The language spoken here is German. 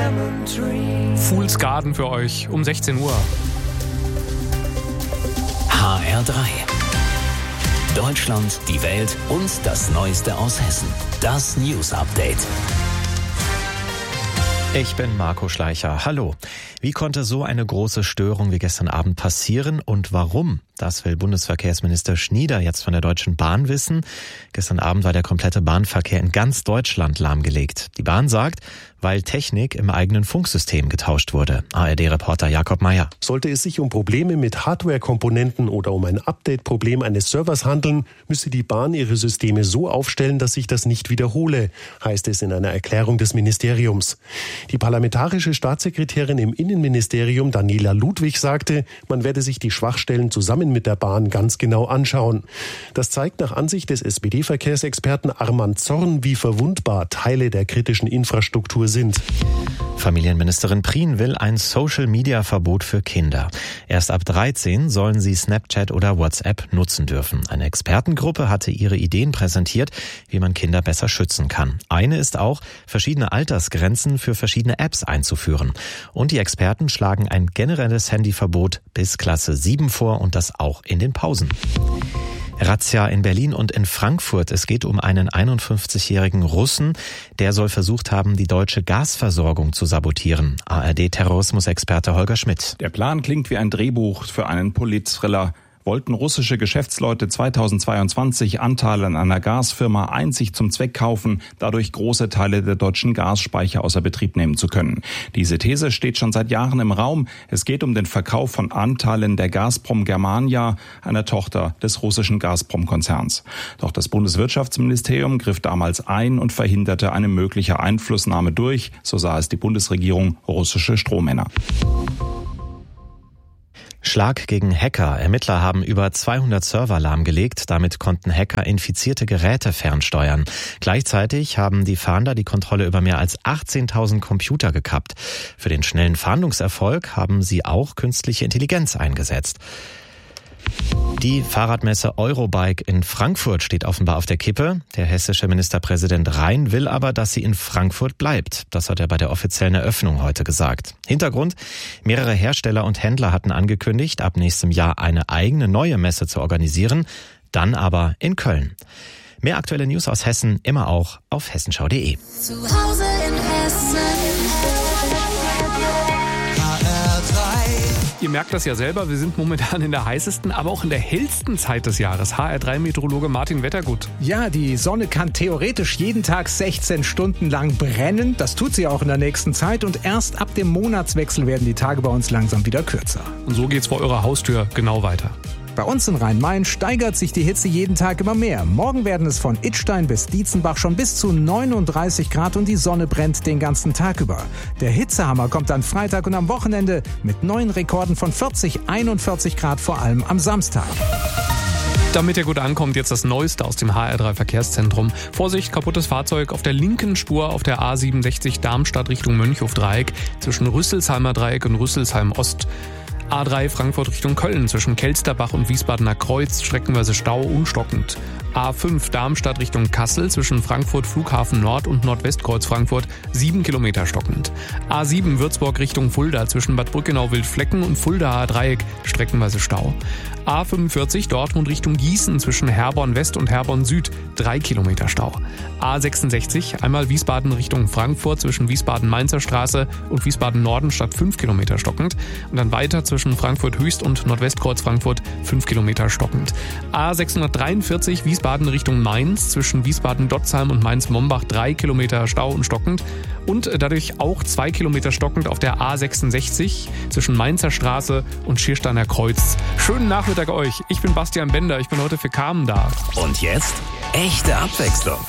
Fool's Garden für euch um 16 Uhr. HR3. Deutschland, die Welt und das Neueste aus Hessen. Das News Update. Ich bin Marco Schleicher. Hallo. Wie konnte so eine große Störung wie gestern Abend passieren und warum? Das will Bundesverkehrsminister Schnieder jetzt von der Deutschen Bahn wissen. Gestern Abend war der komplette Bahnverkehr in ganz Deutschland lahmgelegt. Die Bahn sagt, weil Technik im eigenen Funksystem getauscht wurde. ARD-Reporter Jakob Meyer. Sollte es sich um Probleme mit Hardware-Komponenten oder um ein Update-Problem eines Servers handeln, müsse die Bahn ihre Systeme so aufstellen, dass sich das nicht wiederhole, heißt es in einer Erklärung des Ministeriums. Die parlamentarische Staatssekretärin im Innenministerium Daniela Ludwig sagte, man werde sich die Schwachstellen zusammen mit der Bahn ganz genau anschauen. Das zeigt nach Ansicht des SPD-Verkehrsexperten Armand Zorn, wie verwundbar Teile der kritischen Infrastruktur sind. Familienministerin Prien will ein Social-Media-Verbot für Kinder. Erst ab 13 sollen sie Snapchat oder WhatsApp nutzen dürfen. Eine Expertengruppe hatte ihre Ideen präsentiert, wie man Kinder besser schützen kann. Eine ist auch, verschiedene Altersgrenzen für verschiedene Apps einzuführen. Und die Experten schlagen ein generelles Handyverbot bis Klasse 7 vor und das auch in den Pausen. Razzia in Berlin und in Frankfurt. Es geht um einen 51-jährigen Russen. Der soll versucht haben, die deutsche Gasversorgung zu sabotieren. ARD-Terrorismusexperte Holger Schmidt. Der Plan klingt wie ein Drehbuch für einen Polit-Thriller. Wollten russische Geschäftsleute 2022 Anteile an einer Gasfirma einzig zum Zweck kaufen, dadurch große Teile der deutschen Gasspeicher außer Betrieb nehmen zu können. Diese These steht schon seit Jahren im Raum. Es geht um den Verkauf von Anteilen der Gazprom Germania, einer Tochter des russischen Gazprom-Konzerns. Doch das Bundeswirtschaftsministerium griff damals ein und verhinderte eine mögliche Einflussnahme durch, so sah es die Bundesregierung, russische Strohmänner. Schlag gegen Hacker. Ermittler haben über 200 Server lahmgelegt. Damit konnten Hacker infizierte Geräte fernsteuern. Gleichzeitig haben die Fahnder die Kontrolle über mehr als 18.000 Computer gekappt. Für den schnellen Fahndungserfolg haben sie auch künstliche Intelligenz eingesetzt. Die Fahrradmesse Eurobike in Frankfurt steht offenbar auf der Kippe. Der hessische Ministerpräsident Rhein will aber, dass sie in Frankfurt bleibt. Das hat er bei der offiziellen Eröffnung heute gesagt. Hintergrund: mehrere Hersteller und Händler hatten angekündigt, ab nächstem Jahr eine eigene neue Messe zu organisieren, dann aber in Köln. Mehr aktuelle News aus Hessen immer auch auf hessenschau.de. Zu Hause in Hessen. Ihr merkt das ja selber, wir sind momentan in der heißesten, aber auch in der hellsten Zeit des Jahres. HR3-Meteorologe Martin Wettergut. Ja, die Sonne kann theoretisch jeden Tag 16 Stunden lang brennen. Das tut sie auch in der nächsten Zeit. Und erst ab dem Monatswechsel werden die Tage bei uns langsam wieder kürzer. Und so geht's vor eurer Haustür genau weiter. Bei uns in Rhein-Main steigert sich die Hitze jeden Tag immer mehr. Morgen werden es von Idstein bis Dietzenbach schon bis zu 39 Grad und die Sonne brennt den ganzen Tag über. Der Hitzehammer kommt am Freitag und am Wochenende mit neuen Rekorden von 40, 41 Grad, vor allem am Samstag. Damit ihr gut ankommt, jetzt das Neueste aus dem HR3-Verkehrszentrum. Vorsicht, kaputtes Fahrzeug auf der linken Spur auf der A67 Darmstadt Richtung Mönchhof-Dreieck zwischen Rüsselsheimer Dreieck und Rüsselsheim Ost. A3 Frankfurt Richtung Köln zwischen Kelsterbach und Wiesbadener Kreuz, streckenweise Stau, unstockend. A5 Darmstadt Richtung Kassel zwischen Frankfurt Flughafen Nord und Nordwestkreuz Frankfurt 7 Kilometer stockend. A7 Würzburg Richtung Fulda zwischen Bad Brückenau-Wildflecken und Fuldaer Dreieck, streckenweise Stau. A45 Dortmund Richtung Gießen zwischen Herborn West und Herborn Süd 3 Kilometer Stau. A66 einmal Wiesbaden Richtung Frankfurt zwischen Wiesbaden-Mainzer Straße und Wiesbaden Norden statt 5 Kilometer stockend und dann weiter zwischen Frankfurt Höchst und Nordwestkreuz Frankfurt 5 Kilometer stockend. A643 Wiesbaden Richtung Mainz zwischen Wiesbaden-Dotzheim und Mainz-Mombach 3 Kilometer Stau und stockend und dadurch auch 2 Kilometer stockend auf der A66 zwischen Mainzer Straße und Schiersteiner Kreuz. Schönen Nachmittag euch. Ich bin Bastian Bender. Ich bin heute für Carmen da. Und jetzt echte Abwechslung.